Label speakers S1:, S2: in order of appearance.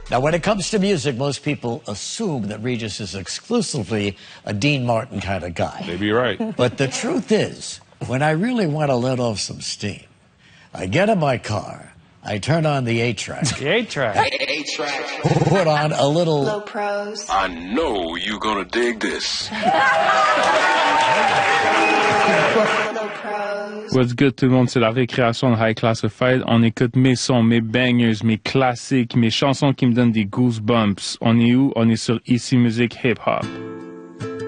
S1: Now, when it comes to music, most people assume that Regis is exclusively a Dean Martin kind of guy.
S2: Maybe you're right.
S1: But the truth is, when I really want to let off some steam, I get in my car, I turn on the 8-track.
S3: The 8-track.
S4: 8-track.
S1: Put on a little...
S4: Low pros.
S5: I know you're gonna dig this.
S6: What's good tout le monde, c'est la récréation de High Classified. On écoute mes sons, mes bangers, mes classiques, mes chansons qui me donnent des goosebumps. On est où? On est sur Ici Musique Hip Hop.